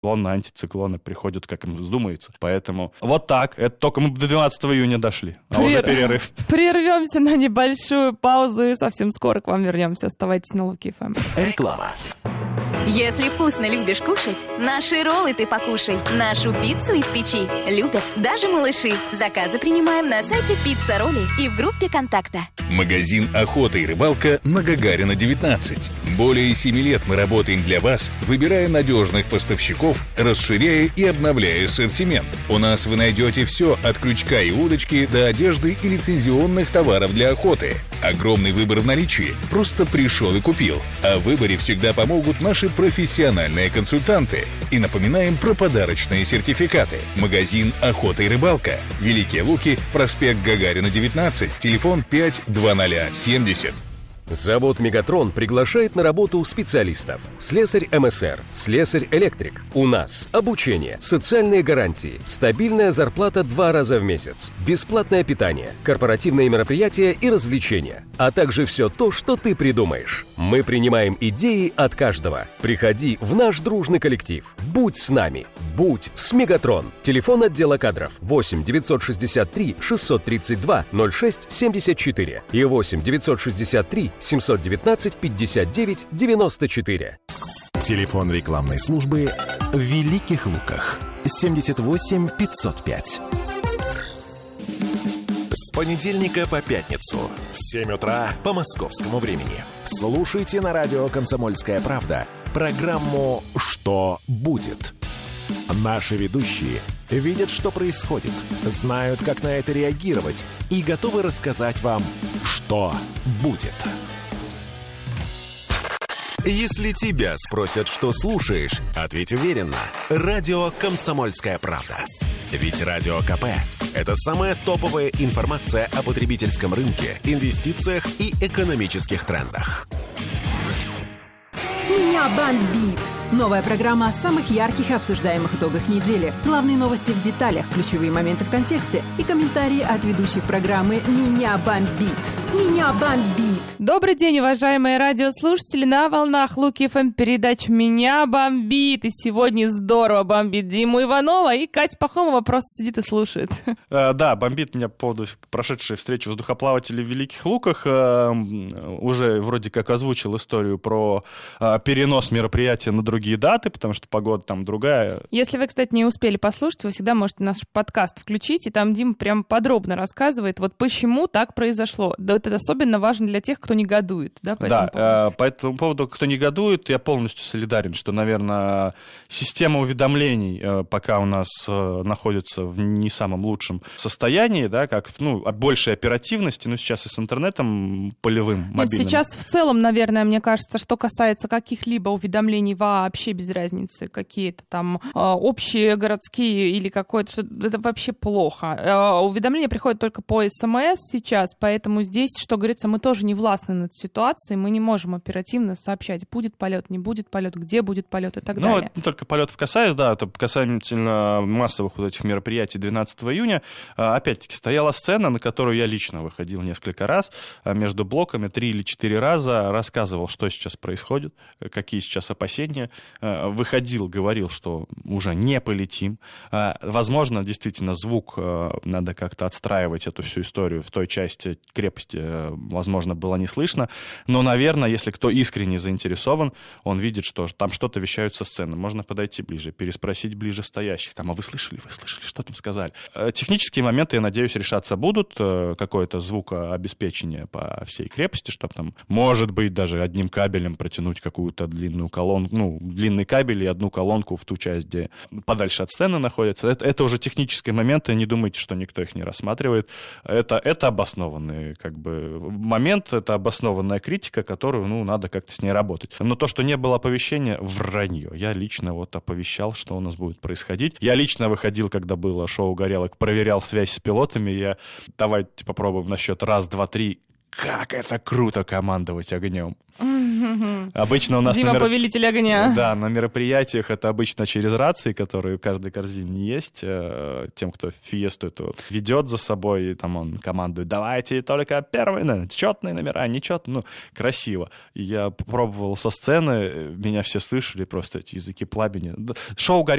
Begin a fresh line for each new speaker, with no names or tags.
циклоны, антициклоны приходят, как им вздумается. Поэтому вот так. Это только мы до 12 июня дошли, а уже перерыв.
Прервемся на небольшую паузу и совсем скоро к вам вернемся. Оставайтесь на Луки ФМ.
Реклама.
Если вкусно любишь кушать, наши роллы ты покушай. Нашу пиццу из печи любят даже малыши. Заказы принимаем на сайте Пицца Ролли и в группе «Контакта».
Магазин «Охота и рыбалка» на Гагарина, 19. Более 7 лет мы работаем для вас, выбирая надежных поставщиков, расширяя и обновляя ассортимент. У нас вы найдете все от крючка и удочки до одежды и лицензионных товаров для охоты. Огромный выбор в наличии. Просто пришел и купил. О выборе всегда помогут наши профессиональные консультанты. И напоминаем про подарочные сертификаты. Магазин «Охота и рыбалка». Великие Луки, проспект Гагарина, 19, телефон 52070.
Завод «Мегатрон» приглашает на работу специалистов. Слесарь МСР, слесарь-электрик. У нас обучение, социальные гарантии, стабильная зарплата 2 раза в месяц, бесплатное питание, корпоративные мероприятия и развлечения, а также все то, что ты придумаешь. Мы принимаем идеи от каждого. Приходи в наш дружный коллектив. Будь с нами. Будь с «Мегатрон». Телефон отдела кадров 8 963 632 06 74 и 8 963 719 59 94.
Телефон рекламной службы в Великих Луках 78 505. С понедельника по пятницу в 7 утра по московскому времени. Слушайте на радио «Комсомольская правда» программу «Что будет?». Наши ведущие видят, что происходит, знают, как на это реагировать и готовы рассказать вам, что будет. Если тебя спросят, что слушаешь, ответь уверенно. Радио «Комсомольская правда». Ведь Радио КП – это самая топовая информация о потребительском рынке, инвестициях и экономических трендах.
Меня бомбит! Новая программа о самых ярких и обсуждаемых итогах недели. Главные новости в деталях, ключевые моменты в контексте и комментарии от ведущих программы «Меня бомбит». Меня бомбит!
Добрый день, уважаемые радиослушатели. На волнах Луки ФМ передача «Меня бомбит». И сегодня здорово бомбит Диму Иванова, и Катя Пахомова просто сидит и слушает.
Да, бомбит меня по поводу прошедшей встречи воздухоплавателей в Великих Луках. Уже вроде как озвучил историю про перенос мероприятия на другие даты, потому что погода там другая.
Если вы, кстати, не успели послушать, вы всегда можете наш подкаст включить, и там Дима прям подробно рассказывает, вот почему так произошло. Да, это особенно важно для тех, кто негодует. Да,
по этому поводу, кто негодует, я полностью солидарен, что, наверное, система уведомлений пока у нас находится в не самом лучшем состоянии, да, как, большей оперативности, сейчас и с интернетом полевым, мобильным.
Сейчас в целом, наверное, мне кажется, что касается каких-либо уведомлений вообще без разницы, какие-то там общие, городские или какое-то, это вообще плохо. Уведомления приходят только по СМС сейчас, поэтому здесь, что говорится, мы тоже не властны над ситуацией, мы не можем оперативно сообщать, будет полет, не будет полет, где будет полет и так далее.
Не только полетов касаясь, да, это касательно массовых вот этих мероприятий 12 июня. Опять-таки, стояла сцена, на которую я лично выходил несколько раз, между блоками 3 или 4 раза, рассказывал, что сейчас происходит, какие сейчас опасения, выходил, говорил, что уже не полетим. Возможно, действительно, звук, надо как-то отстраивать эту всю историю в той части крепости, возможно, было не слышно, но, наверное, если кто искренне заинтересован, он видит, что там что-то вещают со сцены. Можно подойти ближе, переспросить ближе стоящих. Там, а вы слышали, что там сказали? Технические моменты, я надеюсь, решаться будут. Какое-то звукообеспечение по всей крепости, чтобы там, может быть, даже одним кабелем протянуть какую-то длинную колонку, длинный кабель и одну колонку в ту часть, где подальше от сцены находится. Это уже технические моменты, не думайте, что никто их не рассматривает. Это обоснованный момент, это обоснованная критика, которую, надо как-то с ней работать. Но то, что не было оповещения, вранье. Я лично оповещал, что у нас будет происходить. Я лично выходил, когда было шоу «Горелок», проверял связь с пилотами. Давайте попробуем на счет 1, 2, 3. как это круто командовать огнем. Обычно у нас
Дима, повелитель огня.
Да, на мероприятиях это обычно через рации, которые в каждой корзине есть. Тем, кто фиесту эту ведет за собой, и там он командует: давайте только первые, четные номера, нечетные, красиво. И я пробовал со сцены, меня все слышали, просто эти языки пламени. Шоу